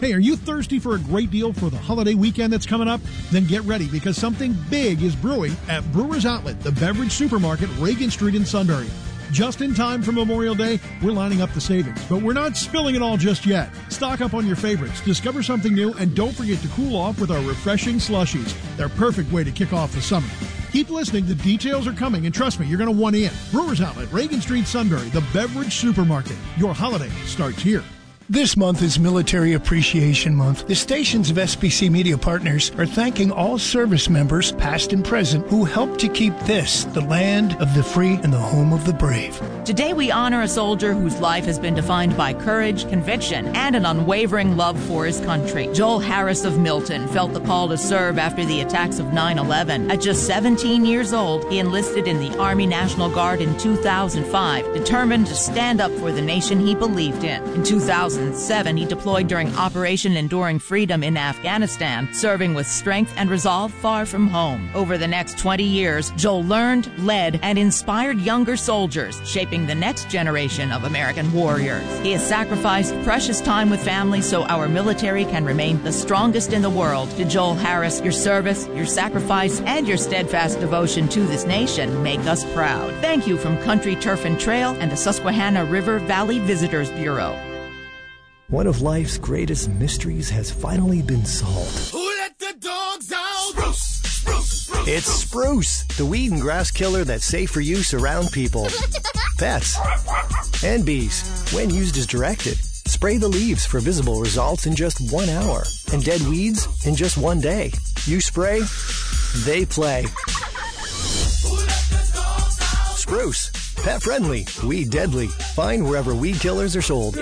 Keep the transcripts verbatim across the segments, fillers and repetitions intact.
Hey, are you thirsty for a great deal for the holiday weekend that's coming up? Then get ready, because something big is brewing at Brewers Outlet, the beverage supermarket, Reagan Street in Sunbury. Just in time for Memorial Day, we're lining up the savings, but we're not spilling it all just yet. Stock up on your favorites, discover something new, and don't forget to cool off with our refreshing slushies. They're a perfect way to kick off the summer. Keep listening, the details are coming, and trust me, you're going to want in. Brewers Outlet, Reagan Street, Sunbury, the beverage supermarket. Your holiday starts here. This month is Military Appreciation Month. The stations of S B C Media Partners are thanking all service members, past and present, who helped to keep this the land of the free and the home of the brave. Today we honor a soldier whose life has been defined by courage, conviction, and an unwavering love for his country. Joel Harris of Milton felt the call to serve after the attacks of nine eleven. At just seventeen years old, he enlisted in the Army National Guard in two thousand five, determined to stand up for the nation he believed in. In two thousand seven, he deployed during Operation Enduring Freedom in Afghanistan, serving with strength and resolve far from home. Over the next twenty years, Joel learned, led, and inspired younger soldiers, shaping the next generation of American warriors. He has sacrificed precious time with family so our military can remain the strongest in the world. To Joel Harris, your service, your sacrifice, and your steadfast devotion to this nation make us proud. Thank you from Country Turf and Trail and the Susquehanna River Valley Visitors Bureau. One of life's greatest mysteries has finally been solved. Who let the dogs out? Spruce, spruce, spruce. It's Spruce, the weed and grass killer that's safe for use around people, pets, and bees. When used as directed, spray the leaves for visible results in just one hour, and dead weeds in just one day. You spray, they play. Who let the dogs out? Spruce, pet friendly, weed deadly. Find wherever weed killers are sold.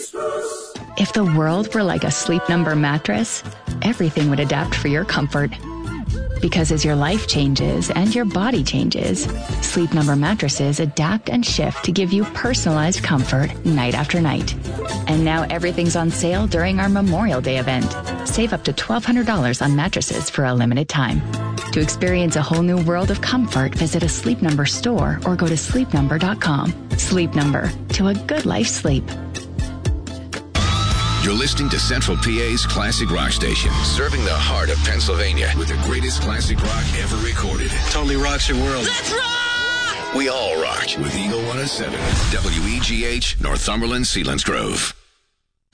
If the world were like a Sleep Number mattress, everything would adapt for your comfort. Because as your life changes and your body changes, Sleep Number mattresses adapt and shift to give you personalized comfort night after night. And now everything's on sale during our Memorial Day event. Save up to twelve hundred dollars on mattresses for a limited time. To experience a whole new world of comfort, visit a Sleep Number store or go to sleep number dot com. Sleep Number, to a good life sleep. You're listening to Central P A's Classic Rock Station, serving the heart of Pennsylvania with the greatest classic rock ever recorded. Totally rocks your world. Let's rock! We all rock with Eagle one oh seven, W E G H, Northumberland, Selinsgrove.